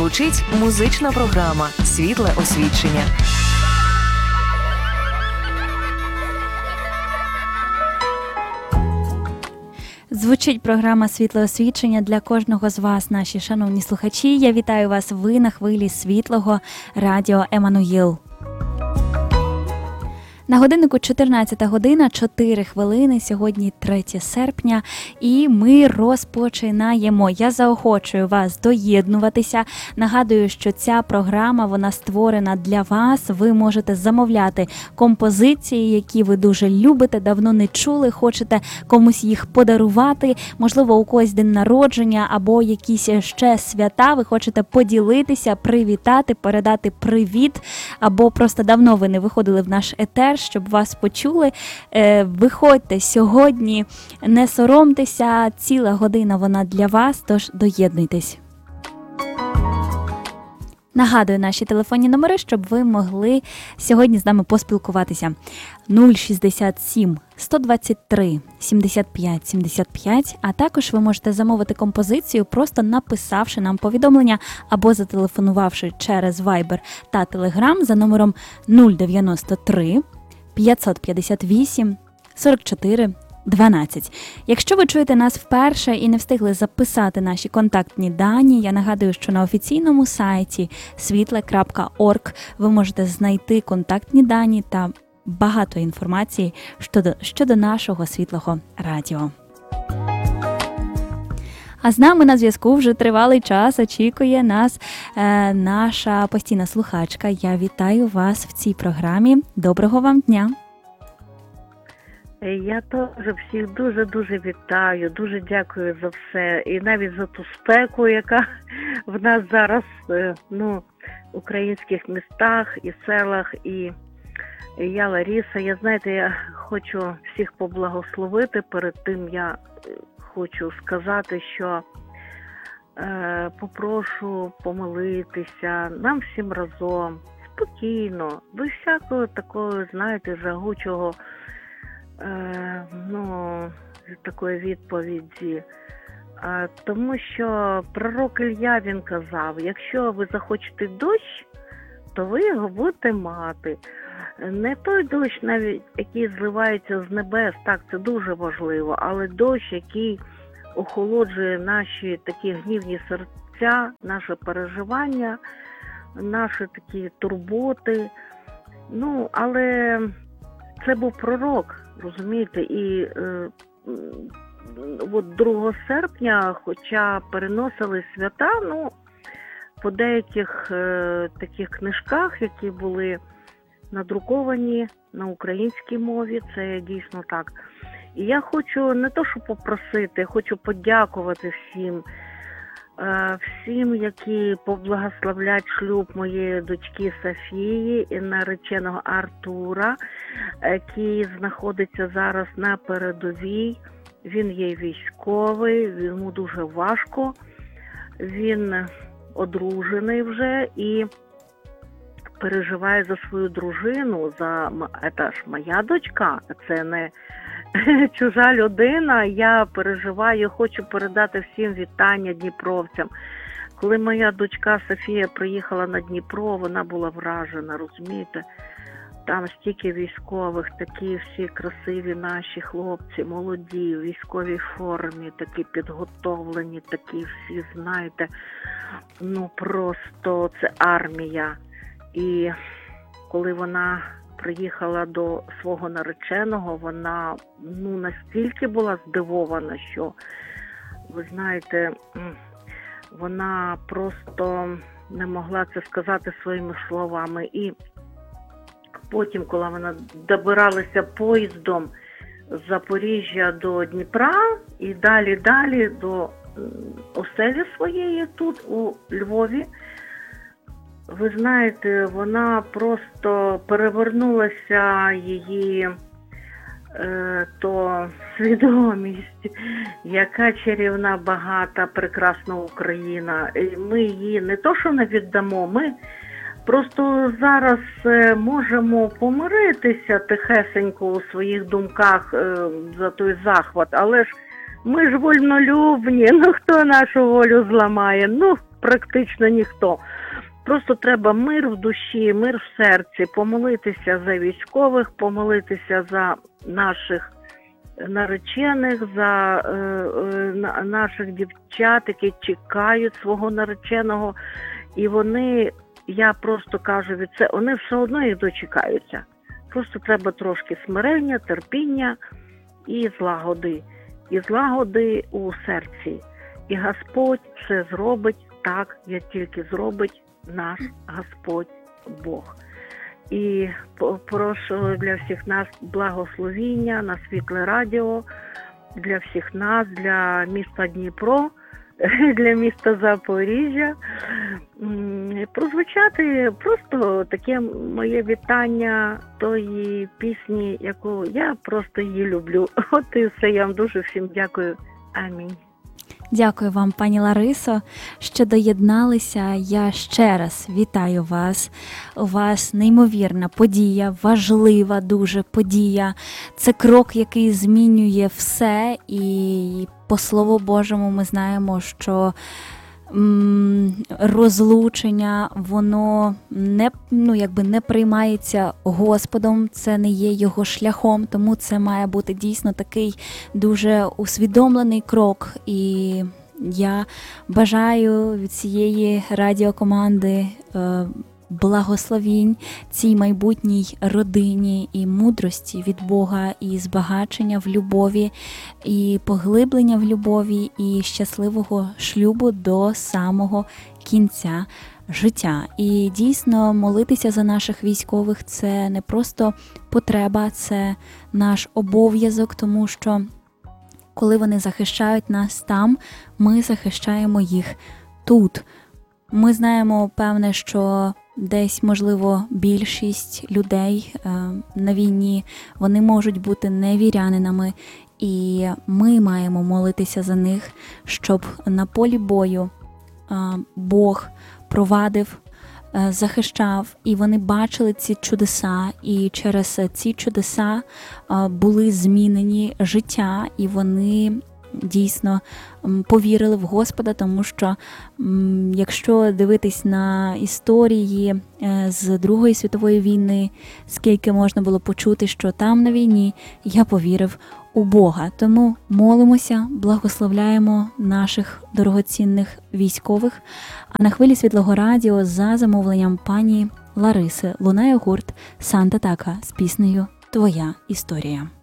Звучить музична програма «Світле освічення». Звучить програма «Світле освічення» для кожного з вас, наші шановні слухачі. Я вітаю вас, ви на хвилі світлого радіо Еммануїл. На годиннику 14 година, 4 хвилини, сьогодні 3 серпня, і ми розпочинаємо. Я заохочую вас доєднуватися. Нагадую, що ця програма, вона створена для вас. Ви можете замовляти композиції, які ви дуже любите, давно не чули, хочете комусь їх подарувати, можливо, у когось день народження або якісь ще свята, ви хочете поділитися, привітати, передати привіт, або просто давно ви не виходили в наш етер, щоб вас почули. Виходьте сьогодні, не соромтеся, ціла година вона для вас, тож доєднуйтесь. Нагадую наші телефонні номери, щоб ви могли сьогодні з нами поспілкуватися. 067 123 75 75, а також ви можете замовити композицію, просто написавши нам повідомлення або зателефонувавши через Viber та Telegram за номером 093 558 44 12. Якщо ви чуєте нас вперше і не встигли записати наші контактні дані, я нагадую, що на офіційному сайті світле.орг ви можете знайти контактні дані та багато інформації щодо нашого світлого радіо. А з нами на зв'язку вже тривалий час очікує нас наша постійна слухачка. Я вітаю вас в цій програмі. Доброго вам дня! Я теж всіх дуже-дуже вітаю, дуже дякую за все. І навіть за ту спеку, яка в нас зараз в українських містах і селах. І я, Лариса, я хочу всіх поблагословити. Перед тим я хочу сказати, що попрошу помолитися нам всім разом, спокійно, без всякого такого, жагучого, такої відповіді. Тому що пророк Ілля, він казав, якщо ви захочете дощ, то ви його будете мати. Не той дощ, навіть який зливається з небес, так, це дуже важливо, але дощ, який охолоджує наші такі гнівні серця, наше переживання, наші такі турботи. Але це був пророк, розумієте, і от 2 серпня, хоча переносили свята, по деяких таких книжках, які були надруковані на українській мові, це дійсно так. І я хочу не то, що попросити, хочу подякувати всім, які поблагословлять шлюб моєї дочки Софії і нареченого Артура, який знаходиться зараз на передовій. Він є військовий, йому дуже важко, він одружений вже і переживає за свою дружину, це ж моя дочка, це не чужа людина. Я переживаю, хочу передати всім вітання дніпровцям. Коли моя дочка Софія приїхала на Дніпро, вона була вражена, розумієте? Там стільки військових, такі всі красиві наші хлопці, молоді, в військовій формі, такі підготовлені, такі всі, знаєте, просто це армія. І коли вона приїхала до свого нареченого, вона настільки була здивована, що, ви знаєте, вона просто не могла це сказати своїми словами. І потім, коли вона добиралася поїздом з Запоріжжя до Дніпра і далі до оселі своєї тут, у Львові, ви знаєте, вона просто перевернулася, її то свідомість, яка чарівна, багата, прекрасна Україна. І ми її не то, що не віддамо, ми просто зараз можемо помиритися тихесенько у своїх думках за той захват, але ж ми ж вольнолюбні, хто нашу волю зламає? практично ніхто. Просто треба мир в душі, мир в серці, помолитися за військових, помолитися за наших наречених, за наших дівчат, які чекають свого нареченого. І вони, я просто кажу від це, вони все одно їх дочекаються. Просто треба трошки смирення, терпіння і злагоди. І злагоди у серці. І Господь все зробить так, як тільки зробить наш Господь Бог. І прошу для всіх нас благословіння на Світле Радіо, для всіх нас, для міста Дніпро, для міста Запоріжжя. Прозвучати просто таке моє вітання тої пісні, яку я просто її люблю. От і все, я вам дуже всім дякую. Амінь. Дякую вам, пані Ларисо, що доєдналися. Я ще раз вітаю вас. У вас неймовірна подія, важлива дуже подія. Це крок, який змінює все. І по Слову Божому ми знаємо, що розлучення, воно не приймається Господом, це не є його шляхом, тому це має бути дійсно такий дуже усвідомлений крок. І я бажаю від цієї радіокоманди благословінь цій майбутній родині і мудрості від Бога, і збагачення в любові, і поглиблення в любові, і щасливого шлюбу до самого кінця життя. І дійсно молитися за наших військових – це не просто потреба, це наш обов'язок, тому що коли вони захищають нас там, ми захищаємо їх тут. Ми знаємо, певне, що десь, можливо, більшість людей на війні, вони можуть бути невірянинами, і ми маємо молитися за них, щоб на полі бою Бог провадив, захищав, і вони бачили ці чудеса, і через ці чудеса були змінені життя, і вони дійсно повірили в Господа, тому що якщо дивитись на історії з Другої світової війни, скільки можна було почути, що там на війні я повірив у Бога. Тому молимося, благословляємо наших дорогоцінних військових. А на хвилі Світлого Радіо за замовленням пані Лариси лунає гурт «Санта Така» з піснею «Твоя історія».